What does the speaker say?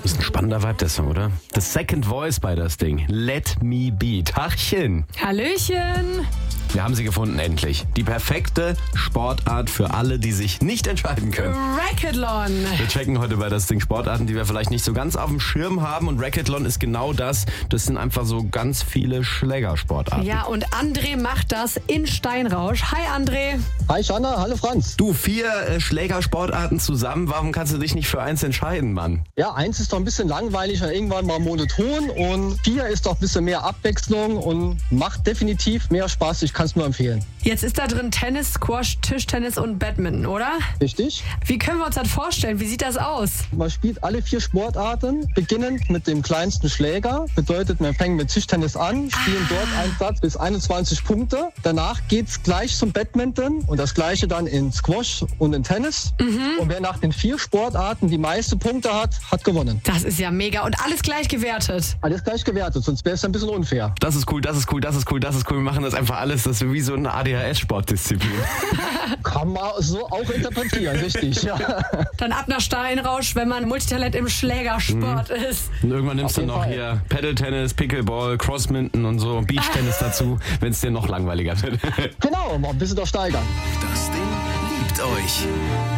Ist ein spannender Vibe, der Song, oder? The Second Voice bei das Ding. Let Me Be. Tachchen. Hallöchen. Wir haben sie gefunden, endlich. Die perfekte Sportart für alle, die sich nicht entscheiden können. Racathlon. Wir checken heute bei das Ding Sportarten, die wir vielleicht nicht so ganz auf dem Schirm haben. Und Racathlon ist genau das. Das sind einfach so ganz viele Schlägersportarten. Ja, und André macht das in Steinrausch. Hi André. Hi Shanna, hallo Franz. Du, 4 Schlägersportarten zusammen. Warum kannst du dich nicht für eins entscheiden, Mann? Ja, 1 ist doch ein bisschen langweilig und irgendwann mal monoton und 4 ist doch ein bisschen mehr Abwechslung und macht definitiv mehr Spaß. Ich kann es nur empfehlen. Jetzt ist da drin Tennis, Squash, Tischtennis und Badminton, oder? Richtig? Wie können wir uns das vorstellen? Wie sieht das aus? Man spielt alle 4 Sportarten, beginnend mit dem kleinsten Schläger. Bedeutet, wir fangen mit Tischtennis an, spielen dort einen Satz bis 21 Punkte. Danach geht's gleich zum Badminton und das gleiche dann in Squash und in Tennis. Und wer nach den 4 Sportarten die meisten Punkte hat, hat gewonnen. Das ist ja mega. Und alles gleich gewertet. Alles gleich gewertet, sonst wäre es ein bisschen unfair. Das ist cool, das ist cool, das ist cool, das ist cool. Wir machen das einfach alles. Das ist wie so eine ADHS-Sportdisziplin. Kann man so auch interpretieren, richtig. Ja. Dann ab nach Steinrausch, wenn man Multitalent im Schlägersport ist. Und irgendwann nimmst du Auf jeden noch Fall. hier Paddle-Tennis, Pickleball, Crossminton und so, Beach-Tennis dazu, wenn es dir noch langweiliger wird. Genau, mal ein bisschen doch steigern. Das Ding liebt euch.